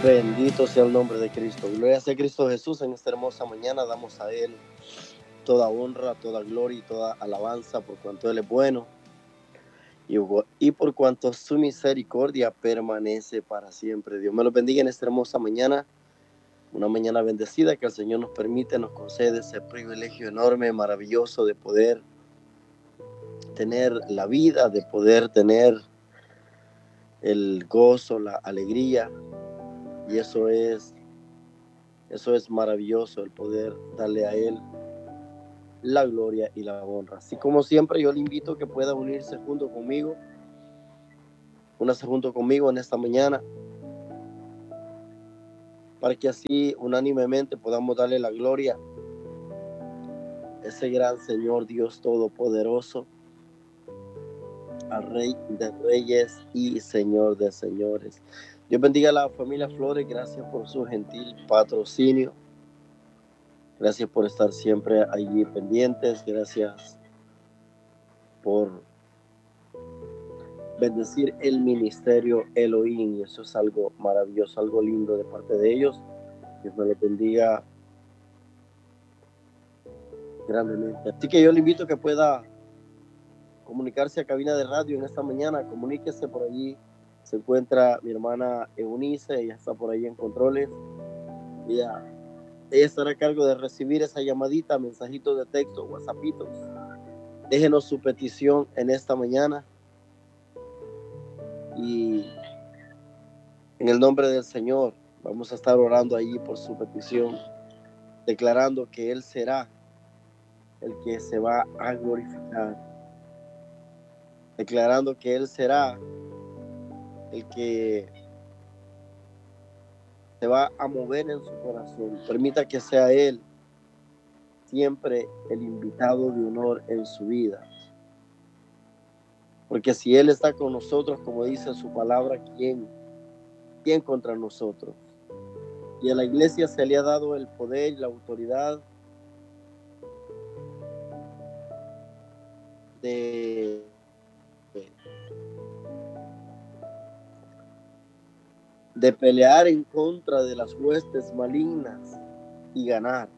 Bendito sea el nombre de Cristo. Gloria sea Cristo Jesús. En esta hermosa mañana damos a Él toda honra, toda gloria y toda alabanza por cuanto Él es bueno y por cuanto su misericordia permanece para siempre. Dios me los bendiga en esta hermosa mañana, una mañana bendecida que el Señor nos permite, nos concede ese privilegio enorme, maravilloso de poder tener la vida, de poder tener el gozo, la alegría, y eso es maravilloso, el poder darle a Él la gloria y la honra. Así como siempre, yo le invito a que pueda unirse junto conmigo en esta mañana, para que así unánimemente podamos darle la gloria a ese gran Señor Dios Todopoderoso, al Rey de Reyes y Señor de Señores. Dios bendiga a la familia Flores, gracias por su gentil patrocinio. Gracias por estar siempre allí pendientes. Gracias por bendecir el ministerio Elohim. Y eso es algo maravilloso, algo lindo de parte de ellos. Dios me los bendiga grandemente. Así que yo le invito a que pueda comunicarse a cabina de radio en esta mañana. Comuníquese por allí. Se encuentra mi hermana Eunice. Ella está por ahí en controles. Ella estará a cargo de recibir esa llamadita, mensajitos de texto, whatsappitos. Déjenos su petición en esta mañana y en el nombre del Señor vamos a estar orando allí por su petición, declarando que Él será el que se va a glorificar, declarando que Él será el que se va a mover en su corazón. Permita que sea Él siempre el invitado de honor en su vida. Porque si Él está con nosotros, como dice su palabra, ¿quién contra nosotros? Y a la iglesia se le ha dado el poder y la autoridad de pelear en contra de las huestes malignas y ganar.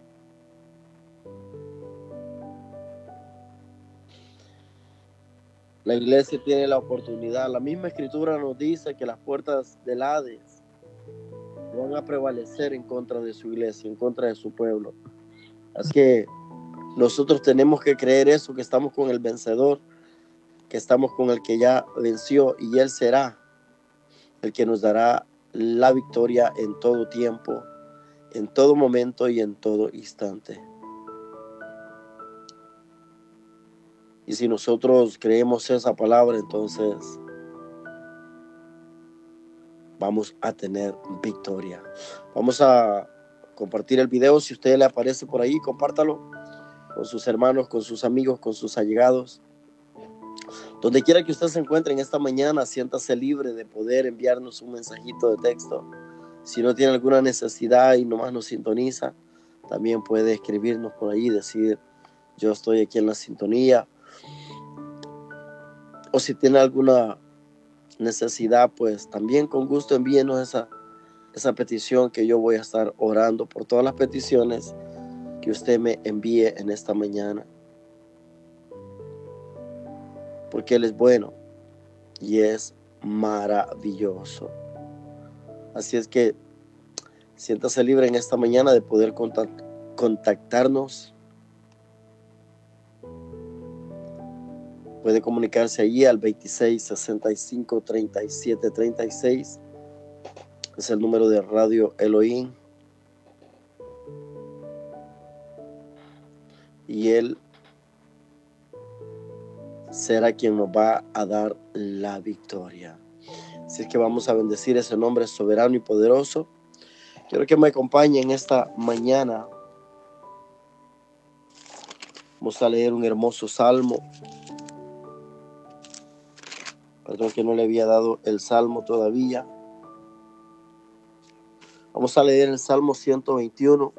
La iglesia tiene la oportunidad. La misma escritura nos dice que las puertas del Hades van a prevalecer en contra de su iglesia, en contra de su pueblo. Así que nosotros tenemos que creer eso, que estamos con el vencedor, que estamos con el que ya venció, y Él será el que nos dará la victoria en todo tiempo, en todo momento y en todo instante. Y si nosotros creemos esa palabra, entonces vamos a tener victoria. Vamos a compartir el video. Si a usted le aparece por ahí, compártalo con sus hermanos, con sus amigos, con sus allegados. Donde quiera que usted se encuentre en esta mañana, siéntase libre de poder enviarnos un mensajito de texto. Si no tiene alguna necesidad y nomás nos sintoniza, también puede escribirnos por ahí, decir: yo estoy aquí en la sintonía. O si tiene alguna necesidad, pues también con gusto envíenos esa petición, que yo voy a estar orando por todas las peticiones que usted me envíe en esta mañana, porque Él es bueno y es maravilloso. Así es que siéntase libre en esta mañana de poder contactarnos. Puede comunicarse allí al 26 65 37 36. Es el número de Radio Elohim. Y Él será quien nos va a dar la victoria. Así es que vamos a bendecir ese nombre soberano y poderoso. Quiero que me acompañen esta mañana. Vamos a leer un hermoso salmo. Perdón que no le había dado el salmo todavía. Vamos a leer el Salmo 121.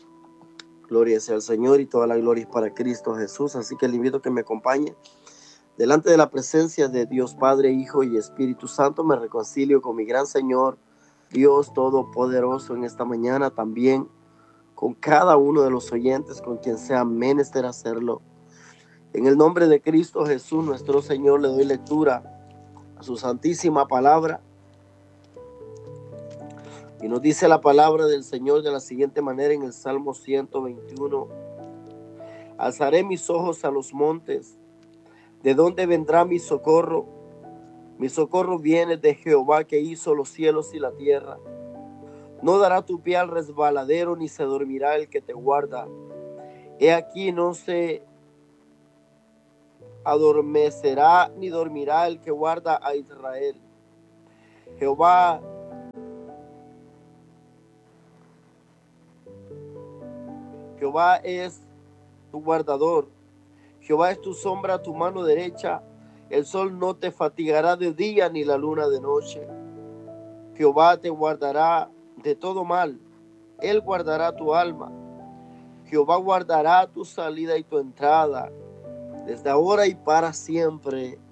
Gloria sea al Señor y toda la gloria es para Cristo Jesús. Así que le invito a que me acompañe Delante de la presencia de Dios Padre, Hijo y Espíritu Santo, me reconcilio con mi gran Señor, Dios Todopoderoso, en esta mañana, también con cada uno de los oyentes, con quien sea menester hacerlo. En el nombre de Cristo Jesús, nuestro Señor, le doy lectura a su santísima palabra. Y nos dice la palabra del Señor de la siguiente manera en el Salmo 121. Alzaré mis ojos a los montes. ¿De dónde vendrá mi socorro? Mi socorro viene de Jehová, que hizo los cielos y la tierra. No dará tu pie al resbaladero, ni se dormirá el que te guarda. He aquí, no se adormecerá ni dormirá el que guarda a Israel. Jehová es tu guardador. Jehová es tu sombra a tu mano derecha. El sol no te fatigará de día, ni la luna de noche. Jehová te guardará de todo mal. Él guardará tu alma. Jehová guardará tu salida y tu entrada, desde ahora y para siempre.